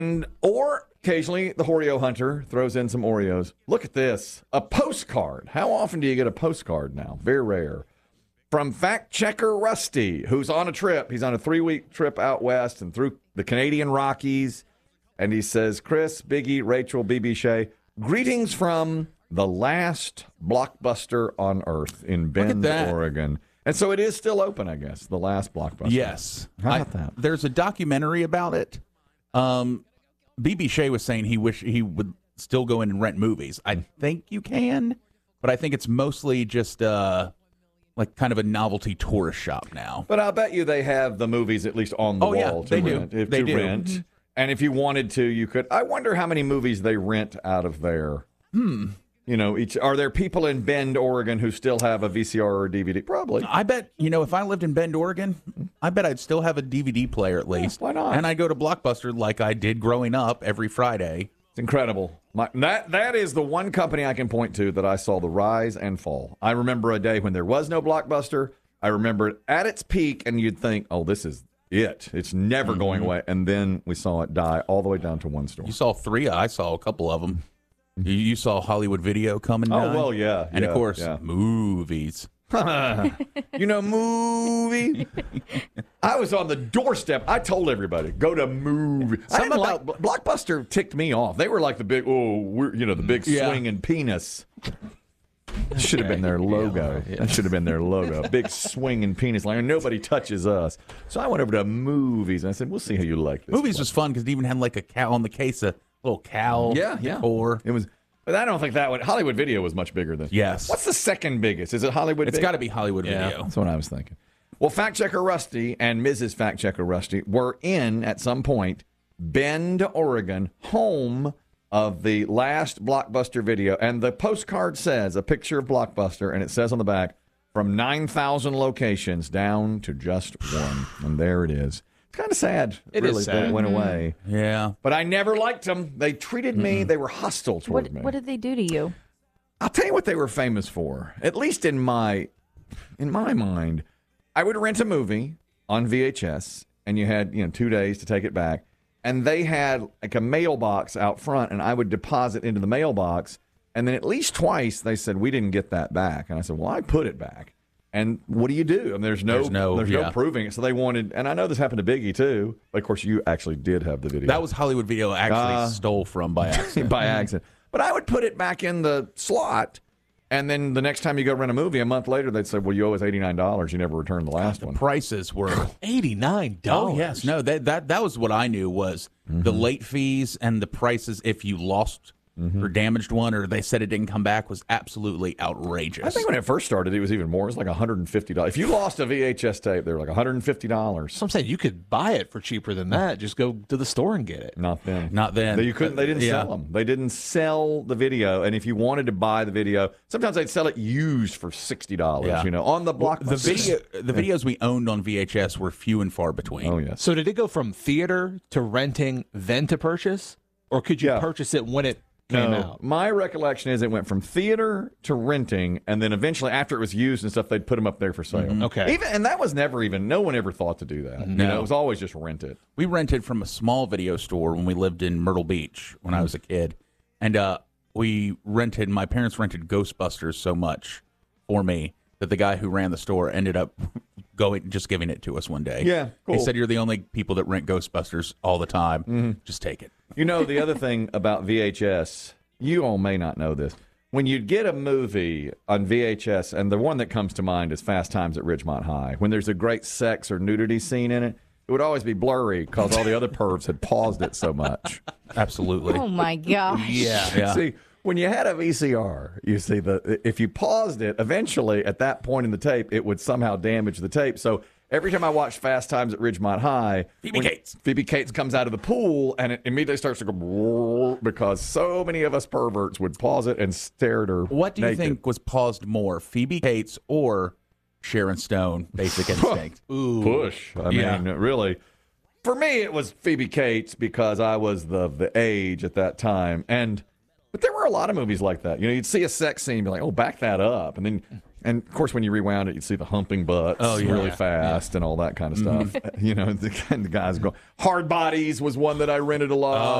Or occasionally the Oreo hunter throws in some Oreos. Look at this. A postcard. How often do you get a postcard now? Very rare. From fact checker Rusty, who's on a trip. He's on a 3-week trip out west and through the Canadian Rockies. And he says, Chris, Biggie, Rachel, BB Shea, greetings from the last Blockbuster on Earth in Bend, Oregon. And so it is still open, I guess, the last Blockbuster. Yes. How about that? There's a documentary about it. BB Shea was saying he wished he would still go in and rent movies. I think you can, but I think it's mostly just like kind of a novelty tourist shop now. But I'll bet you they have the movies at least on the wall to rent. They do. Rent. And if you wanted to, you could. I wonder how many movies they rent out of there. You know, are there people in Bend, Oregon who still have a VCR or a DVD? Probably. I bet, if I lived in Bend, Oregon, I bet I'd still have a DVD player at least. Yeah, why not? And I'd go to Blockbuster like I did growing up every Friday. It's incredible. That is the one company I can point to that I saw the rise and fall. I remember a day when there was no Blockbuster. I remember it at its peak, and you'd think, oh, this is it. It's never going away. And then we saw it die all the way down to one store. You saw 3. I saw a couple of them. You saw Hollywood Video coming down. Oh, well, yeah. And, of course, yeah. movies. Movie. I was on the doorstep. I told everybody, go to movie. Blockbuster ticked me off. They were like the big, the big swinging penis. That should have been their logo. That should have been their logo. Big swinging penis. Like nobody touches us. So I went over to movies and I said, we'll see how you like this. Movies was fun because it even had like a cow on the case, a little cow. Yeah. Or it was. But I don't think that one. Hollywood Video was much bigger than. Yes. What's the second biggest? Is it Hollywood? It's got to be Hollywood Video. That's what I was thinking. Well, Fact Checker Rusty and Mrs. Fact Checker Rusty were in at some point Bend, Oregon, home of the last Blockbuster Video, and the postcard says a picture of Blockbuster, and it says on the back from 9,000 locations down to just one, and there it is. It's kind of sad. It really, is sad. that it went away. Yeah. But I never liked them. They treated me, they were hostile toward me. What did they do to you? I'll tell you what they were famous for, at least in my mind. I would rent a movie on VHS, and you had 2 days to take it back, and they had like a mailbox out front, and I would deposit into the mailbox, and then at least twice they said, we didn't get that back. And I said, well, I put it back. And what do you do? I mean, there's no proving it. So they wanted, and I know this happened to Biggie too. But of course, you actually did have the video. That was Hollywood Video actually stole from by accident. By accident. But I would put it back in the slot, and then the next time you go rent a movie, a month later, they'd say, well, you owe us $89. You never returned the last one. Prices were $89. Oh, yes. No, that was what I knew was the late fees and the prices if you lost or damaged one, or they said it didn't come back, was absolutely outrageous. I think when it first started, it was even more. It was like $150. If you lost a VHS tape, they were like $150. So I'm saying you could buy it for cheaper than that. Just go to the store and get it. Not then. Not then. You couldn't. They didn't sell them. They didn't sell the video. And if you wanted to buy the video, sometimes they'd sell it used for $60. Yeah. On the Blockbuster. The videos we owned on VHS were few and far between. Oh yes. So did it go from theater to renting, then to purchase, or could you purchase it when it came out? My recollection is it went from theater to renting, and then eventually, after it was used and stuff, they'd put them up there for sale. Okay. And that was never even. No one ever thought to do that. No. It was always just rent it. We rented from a small video store when we lived in Myrtle Beach when I was a kid. And my parents rented Ghostbusters so much for me that the guy who ran the store ended up just giving it to us one day. Yeah, cool. He said, you're the only people that rent Ghostbusters all the time. Just take it. The other thing about VHS, you all may not know this. When you'd get a movie on VHS, and the one that comes to mind is Fast Times at Ridgemont High, when there's a great sex or nudity scene in it, it would always be blurry because all the other pervs had paused it so much. Absolutely. Oh, my gosh. Yeah. See, when you had a VCR, you see, if you paused it, eventually at that point in the tape, it would somehow damage the tape. So every time I watched Fast Times at Ridgemont High, Phoebe Cates comes out of the pool, and it immediately starts to go because so many of us perverts would pause it and stare at her. What do you naked. think was paused more, Phoebe Cates or Sharon Stone, Basic Instinct? Ooh. Push. I mean, really. For me, it was Phoebe Cates because I was the age at that time. But there were a lot of movies like that. You'd see a sex scene and be like, oh, back that up. And then And of course, when you rewound it, you'd see the humping butts really fast and all that kind of stuff. You know, the guys go. Hard Bodies was one that I rented a lot.